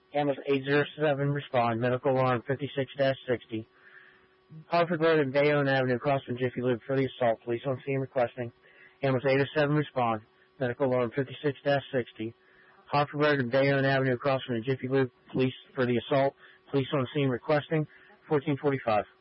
Ambulance 807, respond. Medical alarm 56-60. Hartford Road and Bayonne Avenue, across from Jiffy Lube for the assault. Police on scene requesting. Ambulance 807, respond. Medical alarm 56-60. Hartford Road and Bayonne Avenue, across from the Jiffy Lube. Police for the assault. Police on scene requesting. 1445.